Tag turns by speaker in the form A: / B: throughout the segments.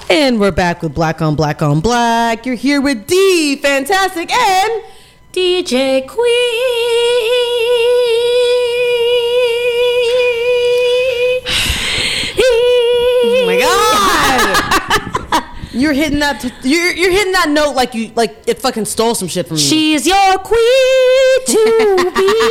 A: And we're back with Black on Black on Black. You're here with D, Fantastic, and
B: DJ Queen.
A: Oh my God! You're hitting that. You're hitting that note like it fucking stole some shit from you.
B: She's your queen to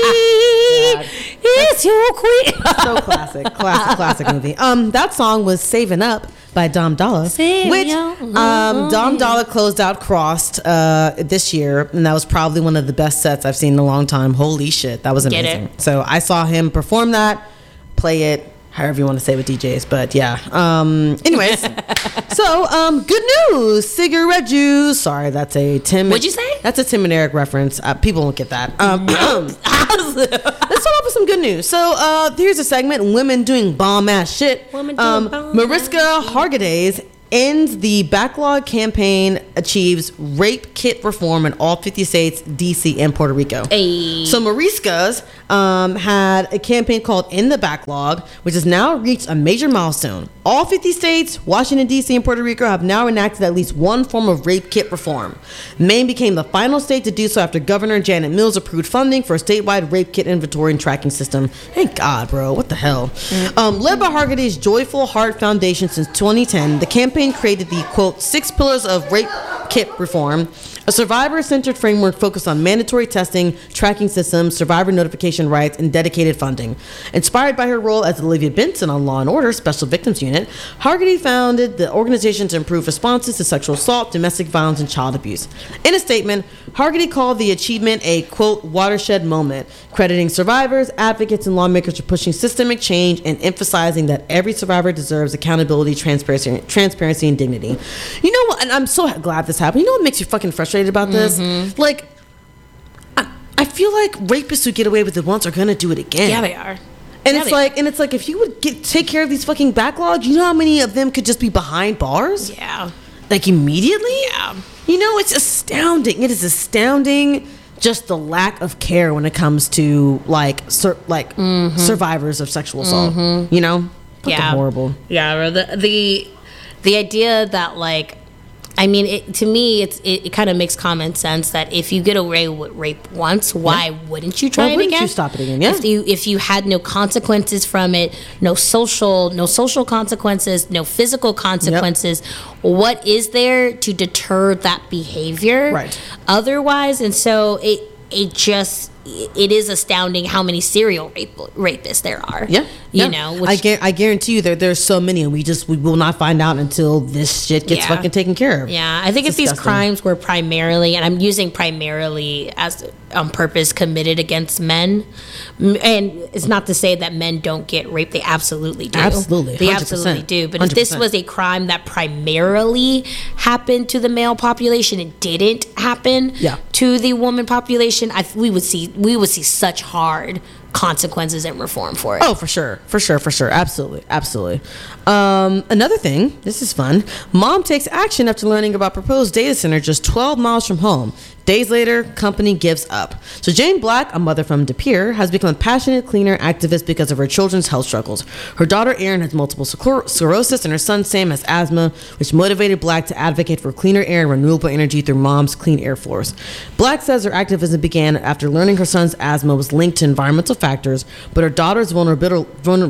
B: be. It's your queen.
A: So classic movie. That song was "Saving Up" by Dom Dolla, which Dom Dolla closed out Crossed this year, and that was probably one of the best sets I've seen in a long time. Holy shit, that was amazing. So I saw him perform that, play it, however you want to say with DJs, but yeah. Anyways, so good news, cigarette juice. Sorry, that's a Tim.
B: What'd you say?
A: That's a Tim and Eric reference. People won't get that. Let's start off with some good news. So here's a segment: Women Doing Bomb Ass Shit. Mariska Hargitay ends the backlog campaign, achieves rape kit reform in all 50 states, DC, and Puerto Rico.
B: Hey.
A: So Mariska's had a campaign called In the Backlog, which has now reached a major milestone. All 50 states, Washington, D.C., and Puerto Rico have now enacted at least one form of rape kit reform. Maine became the final state to do so after Governor Janet Mills approved funding for a statewide rape kit inventory and tracking system. Thank God, bro. What the hell? Led by Hargitay's Joyful Heart Foundation since 2010, the campaign created the, quote, 6 pillars of rape kit reform, a survivor-centered framework focused on mandatory testing, tracking systems, survivor notification rights, and dedicated funding. Inspired by her role as Olivia Benson on Law & Order Special Victims Unit, Hargitay founded the organization to improve responses to sexual assault, domestic violence, and child abuse. In a statement, Hargitay called the achievement a, quote, watershed moment, crediting survivors, advocates, and lawmakers for pushing systemic change and emphasizing that every survivor deserves accountability, transparency, and dignity. You know what? And I'm so glad this happened. You know what makes you fucking frustrated about this? Like, I feel like rapists who get away with it once are gonna do it again.
B: Yeah, they are.
A: And it's like if you would take care of these fucking backlogs, you know how many of them could just be behind bars?
B: Yeah.
A: Like immediately?
B: Yeah.
A: You know, it's astounding. It is astounding just the lack of care when it comes to survivors of sexual assault. You know? Fucking horrible.
B: Yeah, the idea that, like, I mean, to me, it kind of makes common sense that if you get away with rape once, why wouldn't you try it again?
A: Why wouldn't you stop it again? Yeah.
B: If you had no consequences from it, no social consequences, no physical consequences, what is there to deter that behavior?
A: Right.
B: Otherwise, and so it is astounding how many serial rapists there are. Yeah. You know,
A: I guarantee you there's so many, and we will not find out until this shit gets fucking taken care of.
B: Yeah. I think if these crimes were primarily, and I'm using primarily as on purpose, committed against men, and it's not to say that men don't get raped. They absolutely do.
A: Absolutely. 100%.
B: They absolutely do. But
A: 100%.
B: if this was a crime that primarily happened to the male population and didn't happen to the woman population, we would see such hard consequences and reform for it.
A: Oh, for sure. Absolutely. Another thing, this is fun. Mom takes action after learning about proposed data center just 12 miles from home. Days later, company gives up. So Jane Black, a mother from De Pere, has become a passionate cleaner activist because of her children's health struggles. Her daughter Erin has multiple sclerosis, and her son Sam has asthma, which motivated Black to advocate for cleaner air and renewable energy through Mom's Clean Air Force. Black says her activism began after learning her son's asthma was linked to environmental factors, but her daughter's vulnerability.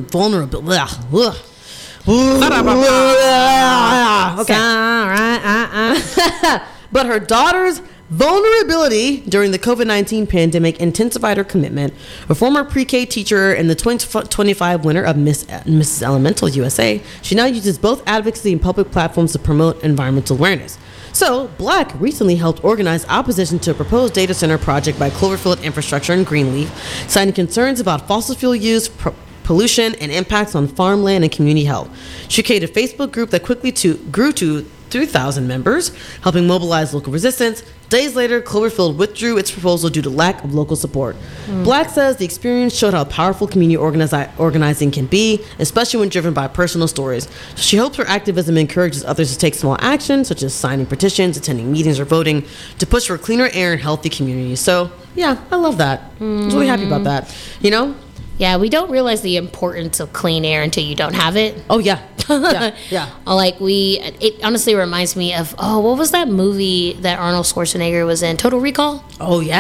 A: But her daughter's vulnerability during the COVID-19 pandemic intensified her commitment. A former pre-K teacher and the 2025 winner of Mrs. Elemental USA, she now uses both advocacy and public platforms to promote environmental awareness. So, Black recently helped organize opposition to a proposed data center project by Cloverfield Infrastructure and Greenleaf, citing concerns about fossil fuel use, pollution, and impacts on farmland and community health. She created a Facebook group that quickly grew to 3,000 members, helping mobilize local resistance. Days later, Cloverfield withdrew its proposal due to lack of local support. Black says the experience showed how powerful community organizing can be, especially when driven by personal stories. She hopes her activism encourages others to take small action, such as signing petitions, attending meetings, or voting, to push for cleaner air and healthy communities. So, yeah, I love that. I'm really happy about that. You know?
B: Yeah, we don't realize the importance of clean air until you don't have it.
A: Oh yeah. Yeah.
B: Like it honestly reminds me of what was that movie that Arnold Schwarzenegger was in? Total Recall.
A: Oh yeah.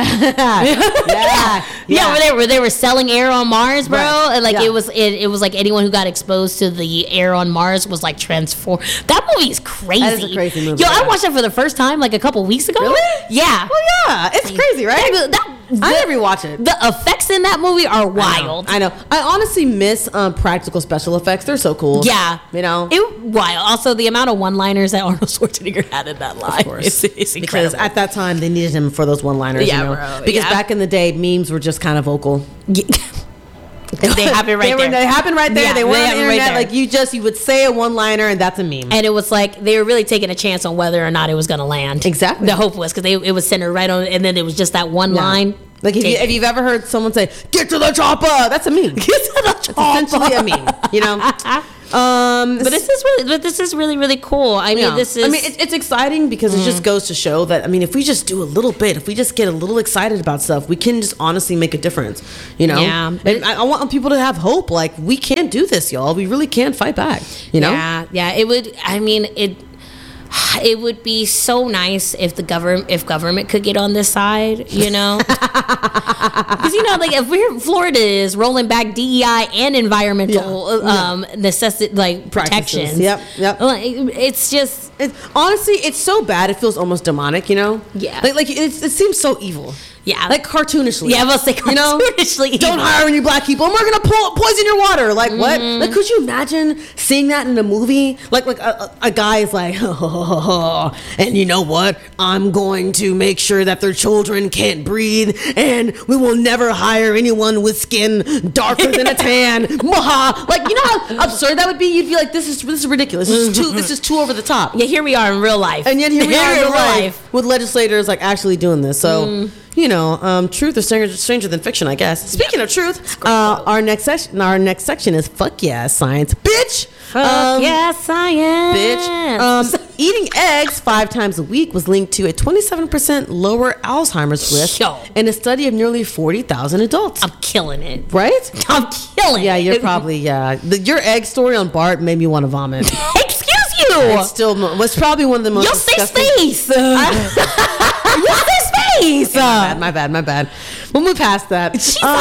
B: Yeah. Where they were selling air on Mars, bro.
A: Right.
B: And like it was like anyone who got exposed to the air on Mars was like transformed. That movie is crazy.
A: That is a crazy movie.
B: Yo, I watched that for the first time like a couple weeks ago.
A: Really?
B: Yeah.
A: Well, yeah, it's crazy, right? I never watch it.
B: The effects in that movie are wild.
A: I know. I honestly miss practical special effects. They're so cool.
B: Yeah.
A: You know?
B: Wild. Also, the amount of one-liners that Arnold Schwarzenegger had in that line. Of course. It's incredible.
A: Because at that time, they needed him for those one-liners.
B: Yeah,
A: you know?
B: bro.
A: Because back in the day, memes were just kind of vocal.
B: Yeah. They happen right there.
A: They happen right there.
B: Yeah,
A: they weren't on the internet.
B: Right
A: like you would say a one-liner and that's a meme.
B: And it was like they were really taking a chance on whether or not it was going to land.
A: Exactly.
B: The hope was because it was centered right on, and then it was just that one line.
A: Like if you've ever heard someone say "Get to the chopper," that's a meme. Get to the chopper. It's essentially a meme. You know.
B: But this is really really cool. I mean,
A: it's exciting because it just goes to show that if we just do a little bit, if we just get a little excited about stuff, we can just honestly make a difference. You know. Yeah. And I want people to have hope. Like we can do this, y'all. We really can fight back. You know.
B: Yeah. Yeah. It would. I mean it. It would be so nice if government could get on this side, you know, because like if Florida is rolling back DEI and environmental necessity like protections.
A: Yep.
B: It's just
A: honestly, it's so bad. It feels almost demonic, you know.
B: Yeah.
A: Like it seems so evil.
B: Yeah,
A: like cartoonishly.
B: Yeah, I was say cartoonishly.
A: You know? Don't hire any black people, and we're gonna poison your water. Like what? Like could you imagine seeing that in a movie? Like a guy is like, and you know what? I'm going to make sure that their children can't breathe, and we will never hire anyone with skin darker than a tan. Like you know how absurd that would be? You'd be like, this is ridiculous. This is too over the top.
B: Yeah, here we are in real life,
A: and yet here we are in real life with legislators like actually doing this. So. You know, truth is stranger than fiction, I guess. Speaking of truth, our next section is fuck yeah science, bitch.
B: Fuck yeah science,
A: bitch. Eating eggs 5 times a week was linked to a 27% lower Alzheimer's risk in a study of nearly 40,000 adults.
B: I'm killing it,
A: right?
B: I'm killing it.
A: Yeah, you're probably your egg story on Bart made me want to vomit.
B: Excuse you.
A: It's still was probably one of the most.
B: You'll say space. You'll say space.
A: My bad. We'll move past that.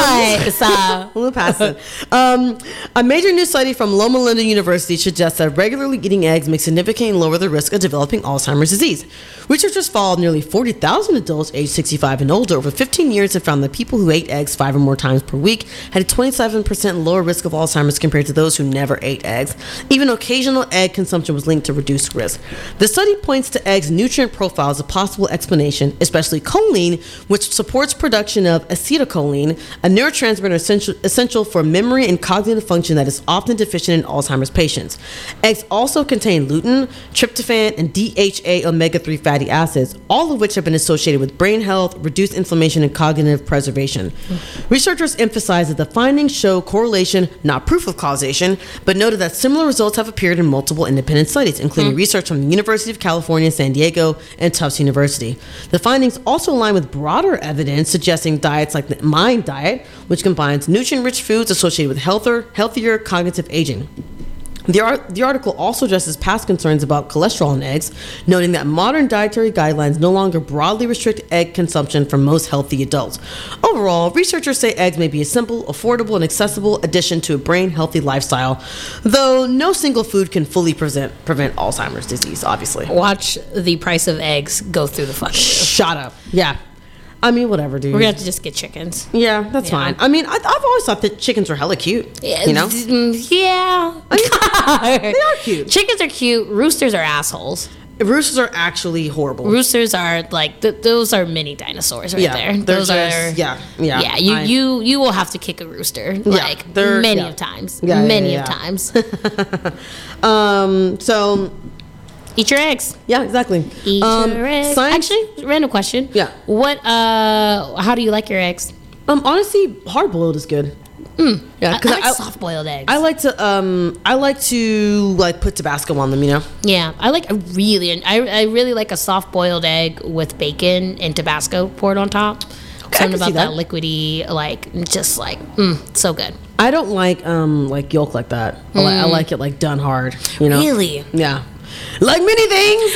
A: We'll move past it. A major new study from Loma Linda University suggests that regularly eating eggs may significantly lower the risk of developing Alzheimer's disease. Researchers followed nearly 40,000 adults aged 65 and older over 15 years and found that people who ate eggs 5 or more times per week had a 27% lower risk of Alzheimer's compared to those who never ate eggs. Even occasional egg consumption was linked to reduced risk. The study points to eggs' nutrient profile as a possible explanation, especially choline, which supports production of acetylcholine, a neurotransmitter essential for memory and cognitive function that is often deficient in Alzheimer's patients. Eggs also contain lutein, tryptophan, and DHA omega-3 fatty acids, all of which have been associated with brain health, reduced inflammation, and cognitive preservation. Researchers emphasize that the findings show correlation, not proof of causation, but noted that similar results have appeared in multiple independent studies, including research from the University of California, San Diego, and Tufts University. The findings also align with broader evidence suggesting diets like the MIND diet, which combines nutrient-rich foods associated with healthier cognitive aging. The article also addresses past concerns about cholesterol in eggs, noting that modern dietary guidelines no longer broadly restrict egg consumption for most healthy adults. Overall, researchers say eggs may be a simple, affordable, and accessible addition to a brain-healthy lifestyle, though no single food can fully prevent Alzheimer's disease, obviously.
B: Watch the price of eggs go through the fucking roof.
A: Shut up. Yeah. I mean, whatever, dude.
B: We're gonna have to just get chickens.
A: Yeah, that's fine. I mean, I've always thought that chickens were hella cute. You know?
B: Yeah.
A: I mean, they are cute.
B: Chickens are cute. Roosters are assholes.
A: Roosters are actually horrible.
B: Roosters are like those are mini dinosaurs right there. Those are
A: yeah.
B: You will have to kick a rooster like many times. Many times.
A: So.
B: Eat your eggs.
A: Yeah, exactly.
B: Eat your eggs. Actually, random question.
A: Yeah.
B: How do you like your eggs?
A: Honestly, hard boiled is good.
B: Yeah, because I like soft boiled eggs.
A: I like to put Tabasco on them. You know.
B: Yeah, I really like a soft boiled egg with bacon and Tabasco poured on top. Something about that liquidy, just so good.
A: I don't like yolk like that. I like it like done hard. You know?
B: Really?
A: Yeah. Like many things.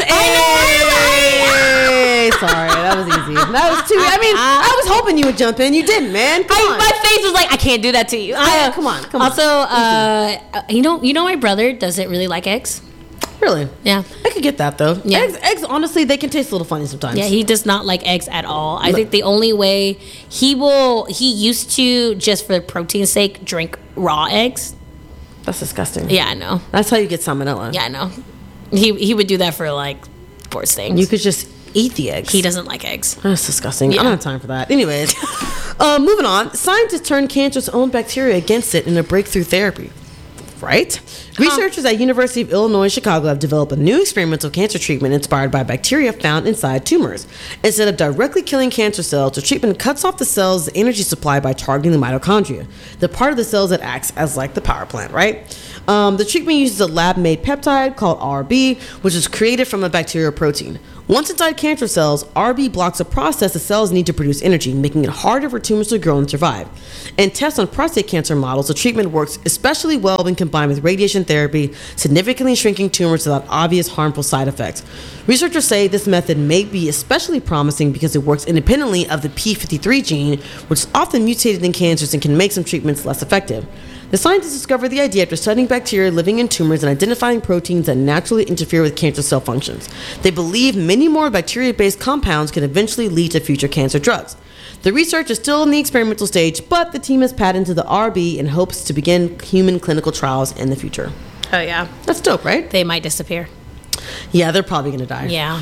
A: Hey, sorry, that was easy. That was too. I mean, I was hoping you would jump in. You didn't, man.
B: My face was like, I can't do that to you.
A: Come on.
B: Also, you know, my brother doesn't really like eggs.
A: Really?
B: Yeah.
A: I could get that though.
B: Yeah.
A: Eggs, honestly, they can taste a little funny sometimes.
B: Yeah, he does not like eggs at all. I think the only way he used to, just for protein's sake, drink raw eggs.
A: That's disgusting.
B: Yeah, I know.
A: That's how you get salmonella.
B: Yeah, I know. He would do that for poor things.
A: You could just eat the eggs.
B: He doesn't like eggs.
A: That's disgusting.
B: Yeah.
A: I don't have time for that. Anyways, moving on. Scientists turned cancer's own bacteria against it in a breakthrough therapy. Right? Researchers at University of Illinois Chicago have developed a new experimental cancer treatment inspired by bacteria found inside tumors. Instead of directly killing cancer cells, the treatment cuts off the cell's energy supply by targeting the mitochondria, the part of the cells that acts as like the power plant, right? The treatment uses a lab-made peptide called RB, which is created from a bacterial protein. Once inside cancer cells, RB blocks a process the cells need to produce energy, making it harder for tumors to grow and survive. In tests on prostate cancer models, the treatment works especially well when combined with radiation therapy, significantly shrinking tumors without obvious harmful side effects. Researchers say this method may be especially promising because it works independently of the p53 gene, which is often mutated in cancers and can make some treatments less effective. The scientists discovered the idea after studying bacteria living in tumors and identifying proteins that naturally interfere with cancer cell functions. They believe many more bacteria-based compounds could eventually lead to future cancer drugs. The research is still in the experimental stage, but the team has patented the RB and hopes to begin human clinical trials in the future.
B: Oh, yeah.
A: That's dope, right?
B: They might disappear.
A: Yeah, they're probably going to die.
B: Yeah.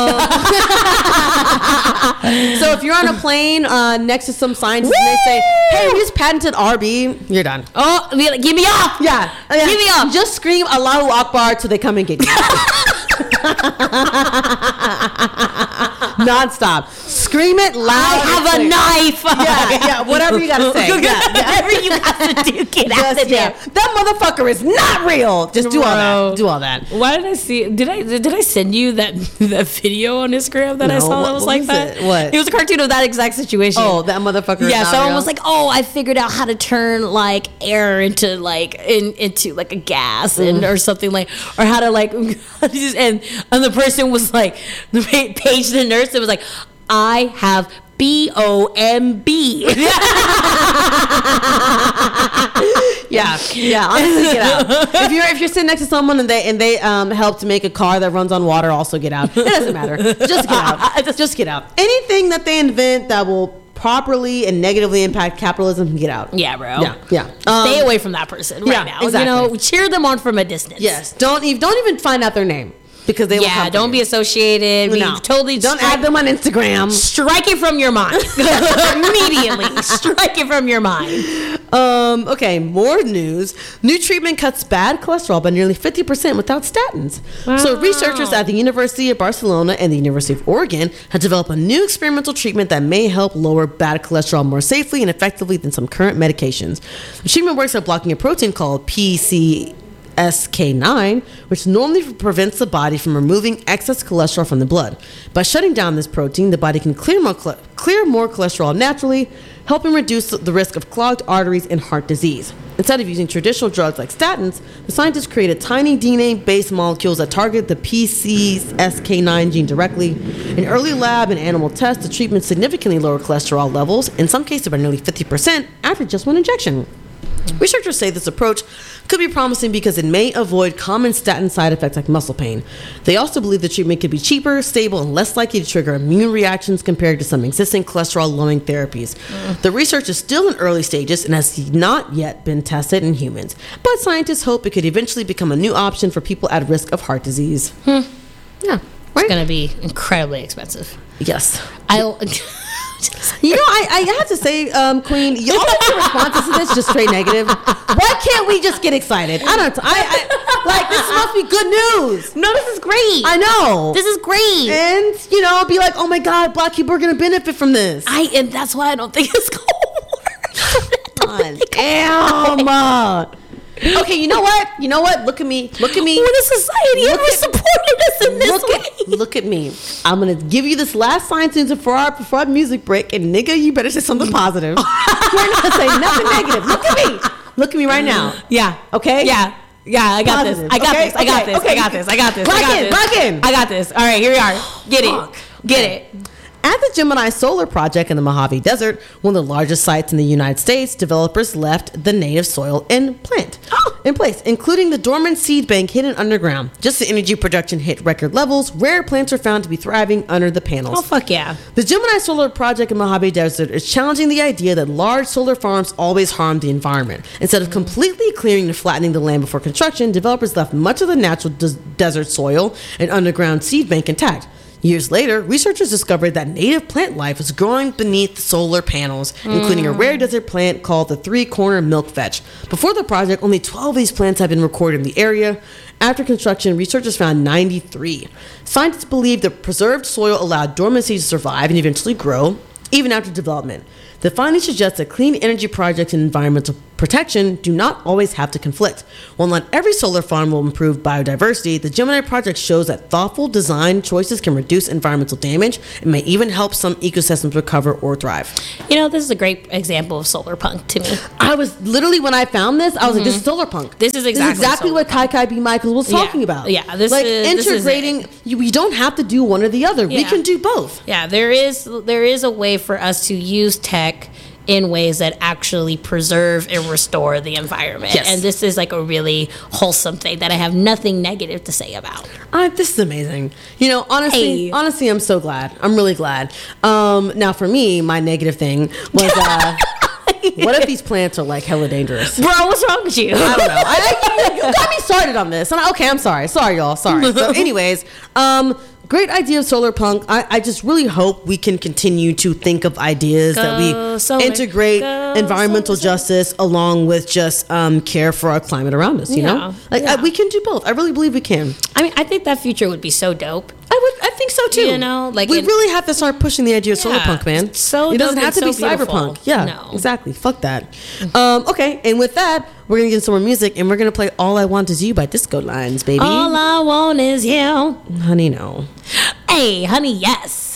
A: So if you're on a plane next to some scientists and they say, hey, we just patented RB, you're done.
B: Oh, give me off.
A: Yeah.
B: Give me off.
A: Just scream Allahu Akbar till they come and get you. Non-stop. Scream it loud.
B: I have a knife.
A: Yeah, whatever you gotta say.
B: Whatever you have to do, get out of there.
A: That motherfucker is not real. Just do all that. Do all that.
B: Why did I see? Did I send you that video on Instagram that I saw that was like that?
A: What?
B: It was a cartoon of that exact situation.
A: Oh, that motherfucker.
B: Yeah,
A: is not
B: someone
A: real?
B: was like, "Oh, I figured out how to turn like air into like into like a gas and or something like, or how to like," and the person was like, the page the nurse. It was like, I have BOMB.
A: Yeah. Honestly, get out. If you're sitting next to someone and they help to make a car that runs on water, also get out. It doesn't matter. Just get out. Just get out. Anything that they invent that will properly and negatively impact capitalism can get out.
B: Yeah, bro.
A: Yeah.
B: Stay away from that person right now.
A: Exactly.
B: You know, cheer them on from a distance.
A: Yes. Don't even find out their name. Because they will come
B: don't be associated.
A: No.
B: Totally
A: don't add them on Instagram.
B: Strike it from your mind. Immediately. Strike it from your mind.
A: Okay, more news. New treatment cuts bad cholesterol by nearly 50% without statins. Wow. So researchers at the University of Barcelona and the University of Oregon have developed a new experimental treatment that may help lower bad cholesterol more safely and effectively than some current medications. The treatment works by blocking a protein called PCSK9, which normally prevents the body from removing excess cholesterol from the blood. By shutting down this protein, the body can clear more cholesterol naturally, helping reduce the risk of clogged arteries and heart disease. Instead of using traditional drugs like statins, the scientists created tiny DNA-based molecules that target the PCSK9 gene directly. In early lab and animal tests, the treatment significantly lowered cholesterol levels, in some cases by nearly 50%, after just one injection. Researchers say this approach could be promising because it may avoid common statin side effects like muscle pain. They also believe the treatment could be cheaper, stable, and less likely to trigger immune reactions compared to some existing cholesterol-lowering therapies. The research is still in early stages and has not yet been tested in humans, but scientists hope it could eventually become a new option for people at risk of heart disease. Yeah,
B: right? It's going to be incredibly expensive.
A: Yes.
B: You
A: know, I have to say, Queen, all of your responses to this just straight negative. Why can't we just get excited? I don't. Like, this must be good news.
B: No, this is great.
A: I know.
B: This is great.
A: And be like, oh my God, Black people are gonna benefit from this.
B: And that's why I don't think it's gonna work.
A: Damn. Okay, you know what? Look at me. What
B: is society ever supported us in this way?
A: Look at me. I'm gonna give you this last science news before our music break, and nigga, you better say something positive. You're not gonna say nothing negative. Look at me. Look at me right now.
B: Yeah.
A: Okay.
B: Yeah. Yeah, I got
A: Positive.
B: this. I got
A: Okay,
B: this. I got
A: okay,
B: this.
A: okay.
B: I got this. I got this.
A: Rock
B: I got
A: in,
B: this.
A: rock in.
B: I got this. All right, here we are. Get
A: Fuck.
B: it. Get it.
A: At the Gemini Solar Project in the Mojave Desert, one of the largest sites in the United States, developers left the native soil in place, including the dormant seed bank hidden underground. Just as energy production hit record levels, rare plants are found to be thriving under the panels.
B: Oh, fuck yeah.
A: The Gemini Solar Project in Mojave Desert is challenging the idea that large solar farms always harm the environment. Instead of completely clearing and flattening the land before construction, developers left much of the natural desert soil and underground seed bank intact. Years later, researchers discovered that native plant life is growing beneath the solar panels, including a rare desert plant called the three-corner milkvetch. Before the project, only 12 of these plants had been recorded in the area. After construction, researchers found 93. Scientists believe the preserved soil allowed dormant seeds to survive and eventually grow, even after development. The findings suggest that clean energy projects and environmental protection do not always have to conflict. While not every solar farm will improve biodiversity, the Gemini project shows that thoughtful design choices can reduce environmental damage and may even help some ecosystems recover or thrive.
B: You know, this is a great example of solar punk to me.
A: I was literally, when I found this, I was like, this is solar punk.
B: This is exactly
A: what Kai Kai B. Michaels was talking about.
B: Yeah,
A: this is integrating. You don't have to do one or the other. We can do both.
B: Yeah, there is a way for us to use tech in ways that actually preserve and restore the environment.
A: Yes.
B: And this is like a really wholesome thing that I have nothing negative to say about.
A: This is amazing. You know, honestly, I'm so glad. I'm really glad. Now, for me, my negative thing was, what if these plants are like hella dangerous?
B: Bro, what's wrong with you?
A: I don't know. You got me started on this. Okay, I'm sorry. Sorry, y'all. Sorry. So anyways, great idea of solar punk. I just really hope we can continue to think of ideas that we integrate environmental justice along with just care for our climate around us. You know, we can do both. I really believe we can.
B: I mean, I think that future would be so dope.
A: I think so too.
B: You know, like
A: we really have to start pushing the idea of solar punk, man.
B: So
A: it doesn't have to be cyberpunk. Yeah,
B: no.
A: Exactly. Fuck that. Okay, and with that, we're gonna get some more music, and we're gonna play "All I Want Is You" by Disco Lines, baby.
B: All I want is you,
A: honey. No.
B: Hey, honey, yes.